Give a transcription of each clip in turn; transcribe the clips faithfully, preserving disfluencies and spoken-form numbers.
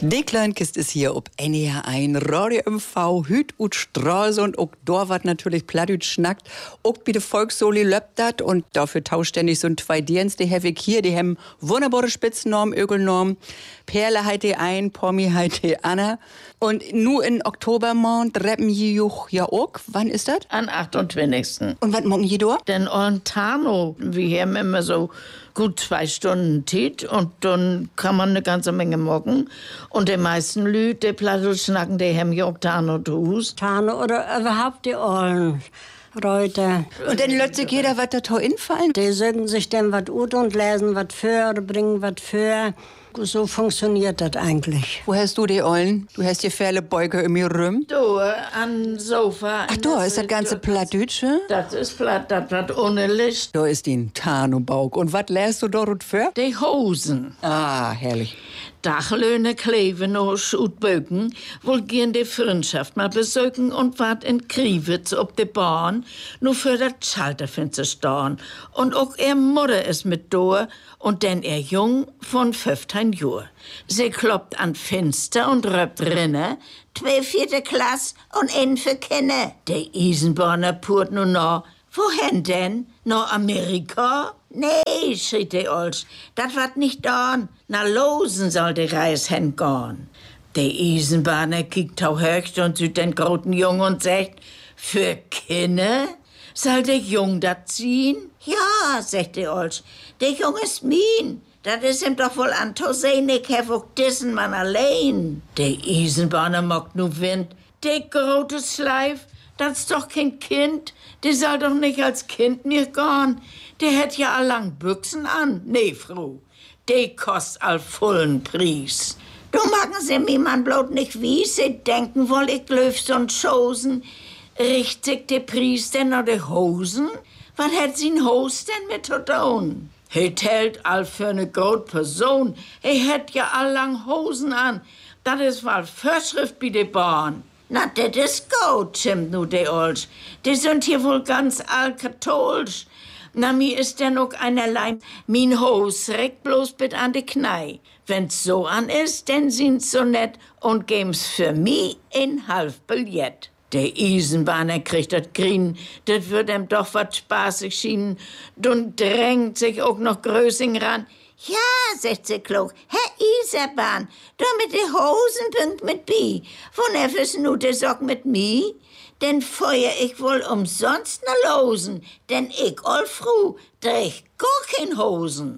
Die Kleinkist ist hier ob N E R ein Radio M V, Hüt und Straße und auch da wird natürlich Plattdeutsch schnackt. Auch bei der Volkssoli löppt dat und dafür tauständig so ein zwei Dienst, die habe ich hier, die haben wunderbare Spitznamen, Ögelnorm. Perle heit die ein, Pommi heit die Anna. Und nur in Oktobermond rappen je ja auch. Wann ist das? An achtundzwanzigsten Und was morgen je da? Denn Tano, wir haben immer so gut zwei Stunden Zeit und dann kann man eine ganze Menge mocken. Und die meisten Leute, die Plattdeutsch schnacken, die haben ja auch Tano Hus. Tano oder überhaupt die Ollen. Reuter. Und dann lässt sich jeder was da toll infallen. Die sagen sich dann was ut und lesen was für oder bringen was für. So funktioniert das eigentlich. Wo hast du die Ollen? Du hast hier viele Beuge in mir rum. Du, an Sofa. Ach, da ist das ganze Plattdeutsche? Das ist platt, das wird ohne Licht. Da ist die Tarnobauch. Und was lässt du dort für? Die Hosen. Ah, herrlich. Dachlöhne kleven noch Schutböcken, wohl gehen die Freundschaft mal besuchen und wart in Kriwitz ob de Bahn, nur für das Schalterfenster stehen. Und auch er Mutter ist mit da und denn er jung von fünfzehn Jahr. Sie kloppt an Fenster und röpt rinne, zwei vierte Klasse und einen für Kinder. Der Isenborner purt nur noch. Wohin denn? Nach Amerika? Nee, schrie die Olsch, das wat nicht dorn. Na losen soll die Reis hingehen. Der Eisenbahner kickt auch höchst und sieht den großen Jungen und sagt, für Kinder? Soll der Jung dat ziehen? Ja, sagt die Olsch, der Jung ist mien. Das ist ihm doch wohl an to sehen, ich hab auch diesen Mann allein. Der Eisenbahner mockt nu Wind. Der große Schleif, das ist doch kein Kind. Der soll doch nicht als Kind mir gehen. Der hätt ja allang Büchsen an. Nee, Frau, der kost all vollen Preis. Du machen sie mir man bloß nicht wie sie denken wohl, ich löf so'n Schosen. Richtig der Preis denn noch die Hosen? Was hätt sie'n Hos denn mit zu tun? He hält all für ne große Person. He hätt ja allang Hosen an. Das is wohl Vorschrift bei de Bahn. Na, das ist gut, stimmt nu de Olsch. Die sind hier wohl ganz altkatholisch. Na, mir ist denn auch einerlei, min Hos reckt bloß bit an de Knei. Wenn's so an ist, denn sind's so nett und geben's für mi in halb Billett. Der Eisenbahner kriegt dat Grin, das wird ihm doch wat spaßig schienen, und drängt sich auch noch Größing ran. Ja, sagt sie klug, Herr Eisenbahn, du mit de Hosen pünkt mit bi. Wo neffes nu de Sock mit mi? Denn feuer ich wohl umsonst ne Losen, denn ich all fru dreh gar kein Hosen.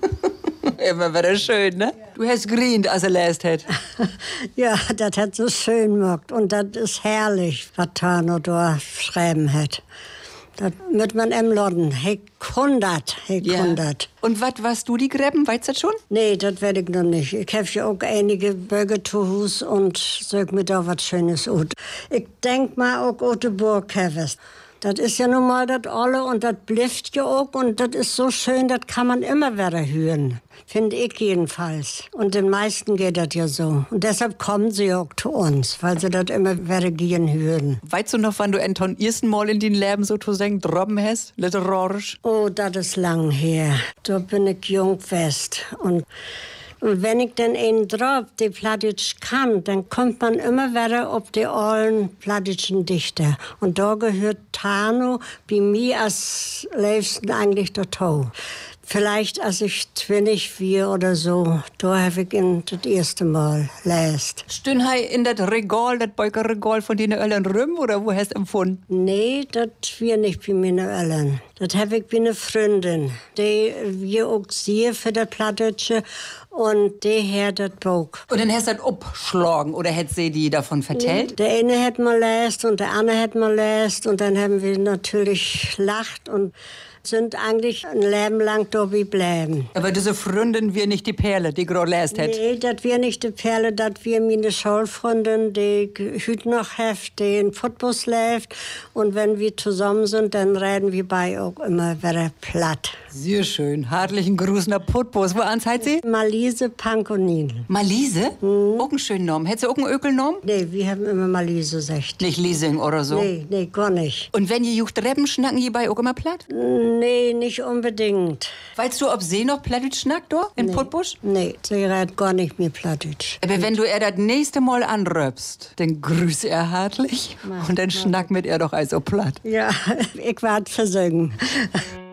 Immer wieder schön, ne? Ja. Du hast grient, als er läst hat. Ja, das hat so schön gemacht. Und das ist herrlich, was Tano da schreiben hat. Das wird man im Lodden. He hundert, he hundert. Ja. Und was warst du die Gräben, weißt du das schon? Nee, das werde ich noch nicht. Ich habe ja auch einige Böge zu Hus und sag mir da was Schönes ut. Ich denk mal auch Ote Burg Kevest. Das ist ja nun mal das alle und das blifft ja auch und das ist so schön, das kann man immer wieder hören. Finde ich jedenfalls. Und den meisten geht das ja so. Und deshalb kommen sie auch zu uns, weil sie das immer wieder gehen hören. Weißt du noch, wann du Anton ersten Mal in den Leben so zu sagen, droben hast, literarisch? Oh, das ist lang her. Da bin ich jung fest. Und Und wenn ich dann einen drauf, die Plattdeutsch kann, dann kommt man immer wieder auf die alten plattdeutschen Dichter. Und da gehört Tano bei mir als liebsten eigentlich dazu. Vielleicht, als ich zwanzig war oder so, da habe ich ihn das erste Mal läst. Stün hei in das Regal, das Beukerregal von den Öllern rum, oder wo hast du empfunden? Nee, das wir nicht bei meinen Öllern. Das habe ich bei einer Freundin, die wir auch sehr für das Plattdeutsche und die hat das Buch. Und dann hast du das abgeschlagen, oder hat sie die davon vertellt? Der eine hat mal läst und der andere hat mal läst und dann haben wir natürlich lacht und sind eigentlich ein Leben lang dabei bleiben. Aber diese Freundin wir nicht die Perle, die gerade läst hat? Nee, das wir nicht die Perle, das wir meine Schulfreundin, die hüt noch heft, die in Footbus läuft. Und wenn wir zusammen sind, dann reden wir bei auch immer wieder platt. Sehr schön. Herzlichen Gruß nach Putbus. Wo ans seid sie? Malise Pankonin. Malise? Mhm. Auch einen schönen Namen. Hättest du auch einen Ökelnamen? Nee, wir haben immer Malise gesagt. Nicht Liesing oder so? Nee, nee, gar nicht. Und wenn ihr jucht Reppen, schnacken ihr bei auch immer platt? Nee, nicht unbedingt. Weißt du, ob sie noch Plattdeutsch schnackt, da, in nee. Putbusch? Nee, sie redet gar nicht mehr Plattdeutsch. Aber wenn du er das nächste Mal anröpst, dann grüß er hartlich Mach, und dann mach. schnack mit er doch also platt. Ja, ich werde versuchen.